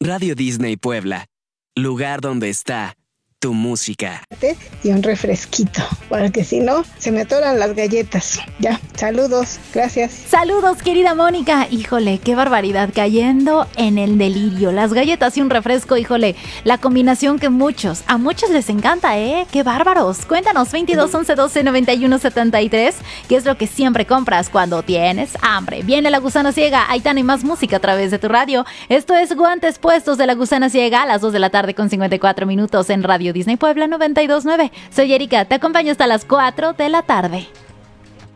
Radio Disney Puebla, lugar donde está tu música. Y un refresquito, porque si no, se me atoran las galletas. Ya, saludos, gracias. Saludos, querida Mónica. Híjole, qué barbaridad, cayendo en el delirio. Las galletas y un refresco, híjole, la combinación que a muchos les encanta, ¿eh? ¡Qué bárbaros! Cuéntanos, 22 11 12 91 73, ¿qué es lo que siempre compras cuando tienes hambre? Viene La Gusana Ciega, Aitana y más música a través de tu radio. Esto es Guantes Puestos de La Gusana Ciega a las 2 de la tarde con 54 minutos en Radio Disney Puebla 92.9. Soy Erika, te acompaño hasta las 4 de la tarde.